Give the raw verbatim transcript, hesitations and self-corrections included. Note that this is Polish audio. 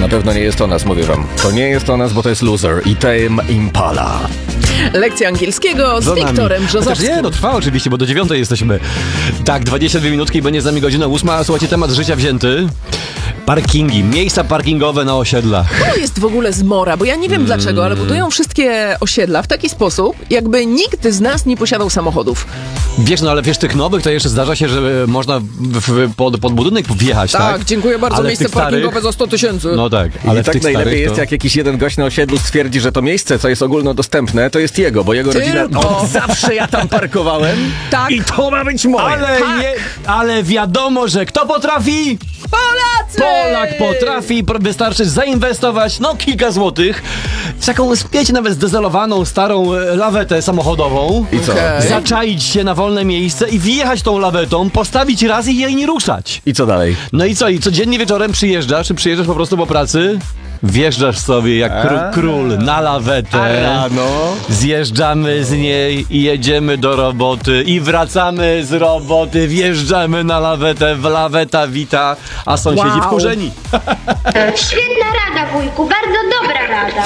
na pewno nie jest o nas, mówię wam. To nie jest o nas, bo to jest Loser i Tame Impala. Lekcja angielskiego z Za nami. Wiktorem Chociaż Brzozowskim. nie, no trwa oczywiście, bo do dziewiątej jesteśmy. Tak, dwadzieścia dwie minutki i będzie z nami godzina ósma. Słuchajcie, temat życia wzięty. Parkingi, miejsca parkingowe na osiedlach. To jest w ogóle zmora, bo ja nie wiem Mm. dlaczego, ale budują wszystkie osiedla w taki sposób, jakby nikt z nas nie posiadał samochodów. Wiesz, no ale wiesz, tych nowych to jeszcze zdarza się, że można w, w, pod, pod budynek wjechać, tak? Tak, dziękuję bardzo, Ale w miejsce tych starych- parkingowe za sto tysięcy. No tak, Ale ale I w tak tych najlepiej starych jest, to... jak jakiś jeden gość na osiedlu stwierdzi, że to miejsce, co jest ogólnodostępne, to jest jego, bo jego rodzina... Tylko. Od zawsze ja tam parkowałem Tak. i to ma być moje. Ale, nie, ale wiadomo, że kto potrafi? Polacy! Polak potrafi, pro- wystarczy zainwestować, no kilka złotych, w taką, wiecie, nawet zdezelowaną, starą e, lawetę samochodową. I co? Okej. Zaczaić się na wolne miejsce i wjechać tą lawetą, postawić raz i jej nie ruszać. I co dalej? No i co? I codziennie wieczorem przyjeżdżasz, czy przyjeżdżasz po prostu po pracy? Wjeżdżasz sobie jak kró- król na lawetę. Rano. Zjeżdżamy z niej i jedziemy do roboty i wracamy z roboty, wjeżdżamy na lawetę, w laweta wita, a sąsiedzi Wow. wkurzeni. Świetna rada, wujku, bardzo dobra rada.